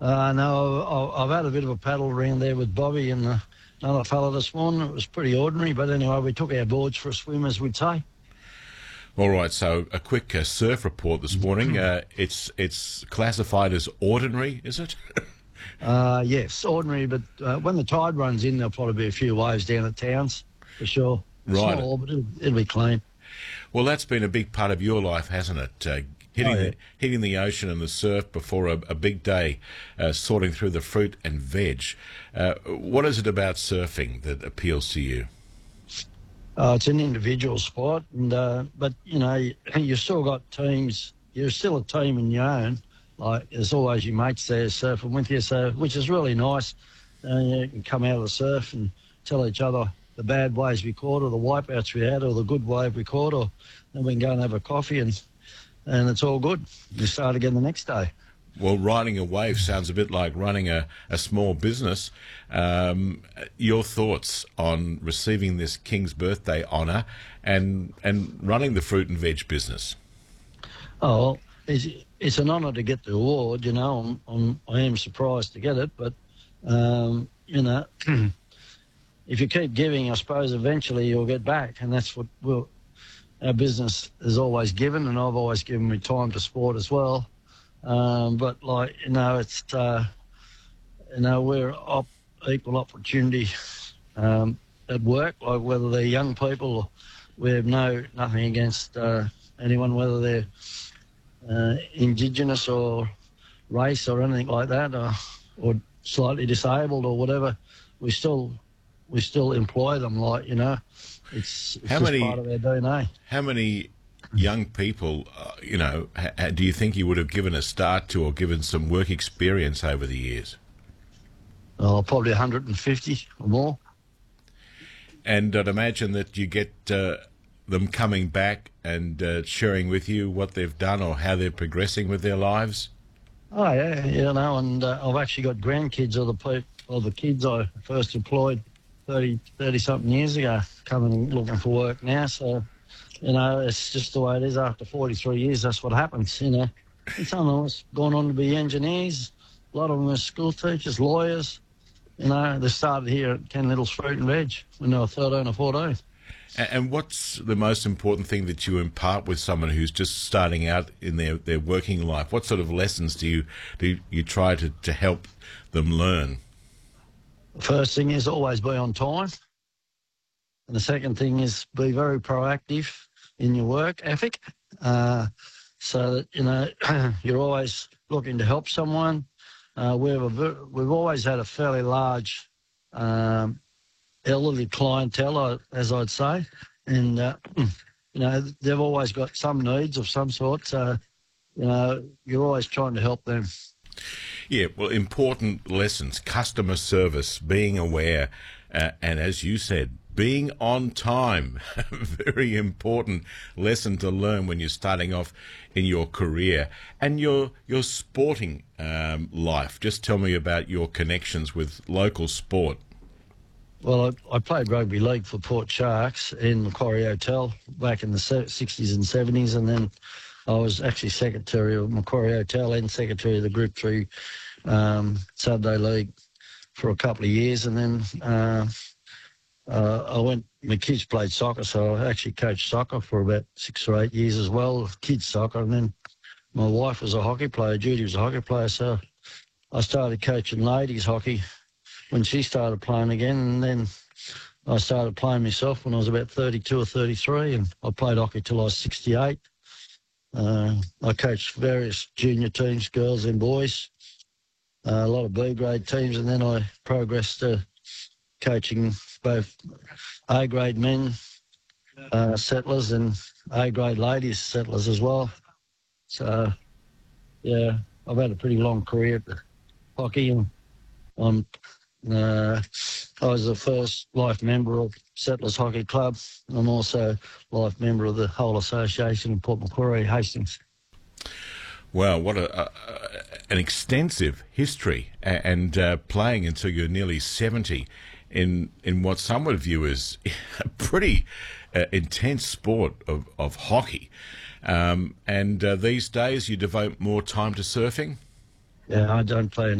No, I've had a bit of a paddle around there with Bobby and another fella this morning. It was pretty ordinary, but anyway, we took our boards for a swim, as we'd say. All right, so a quick surf report this morning. It's classified as ordinary, is it? Yes, ordinary, but when the tide runs in, there'll probably be a few waves down at Towns, for sure. Right. Small, but it'll be clean. Well, that's been a big part of your life, hasn't it? Hitting the ocean and the surf before a big day, sorting through the fruit and veg. What is it about surfing that appeals to you? It's an individual sport, and but you've still got teams. You're still a team in your own. Like there's always your mates there surfing with you, so which is really nice. You can come out of the surf and tell each other the bad ways we caught, or the wipeouts we had, or the good wave we caught, or then we can go and have a coffee and it's all good. You start again the next day. Well, riding a wave sounds a bit like running a small business. Your thoughts on receiving this King's Birthday honour and running the fruit and veg business? Oh, it's an honour to get the award. I am surprised to get it, but if you keep giving, I suppose eventually you'll get back, and that's what our business has always given, and I've always given me time to sport as well. But it's we're equal opportunity at work. Like whether they're young people, or we have nothing against anyone, whether they're Indigenous or race or anything like that, or slightly disabled or whatever. We still employ them. It's just part of our DNA. How many young people, do you think you would have given a start to or given some work experience over the years? Oh, probably 150 or more. And I'd imagine that you get them coming back and sharing with you what they've done or how they're progressing with their lives? Oh, yeah, and I've actually got grandkids of the kids I first employed 30-something years ago coming looking for work now, so... it's just the way it is. After 43 years, that's what happens, Some of them have gone on to be engineers. A lot of them are school teachers, lawyers. They started here at Ken Little's Fruit and Veg when they were 13 or 14. And what's the most important thing that you impart with someone who's just starting out in their working life? What sort of lessons do you try to help them learn? The first thing is always be on time. And the second thing is be very proactive in your work ethic, so that, you're always looking to help someone. We've always had a fairly large elderly clientele, as I'd say, and, they've always got some needs of some sort, so, you're always trying to help them. Yeah, well, important lessons, customer service, being aware, and as you said, being on time. Very important lesson to learn when you're starting off in your career. And your sporting life. Just tell me about your connections with local sport. Well, I played rugby league for Port Sharks in Macquarie Hotel back in the 60s and 70s, and then I was actually secretary of Macquarie Hotel and secretary of the Group 3 Saturday League for a couple of years, and then my kids played soccer, so I actually coached soccer for about 6 or 8 years as well, kids soccer, and then my wife was a hockey player, Judy was a hockey player, so I started coaching ladies hockey when she started playing again, and then I started playing myself when I was about 32 or 33, and I played hockey till I was 68. I coached various junior teams, girls and boys, a lot of B-grade teams, and then I progressed to coaching both A-grade men settlers and A-grade ladies settlers as well. So, yeah, I've had a pretty long career at hockey, and I was the first life member of Settlers Hockey Club. I'm also life member of the whole association in Port Macquarie, Hastings. Wow, what an extensive history, and playing until you're nearly 70 in what some would view as a pretty intense sport of hockey. And these days you devote more time to surfing? Yeah, I don't play any